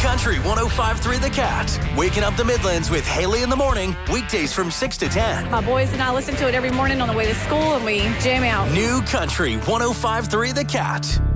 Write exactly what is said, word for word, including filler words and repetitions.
Country one oh five point three The Cat. Waking up the Midlands with Haley in the morning. Weekdays from six to ten. My boys and I listen to it every morning on the way to school, and we jam out. New Country one oh five point three The Cat.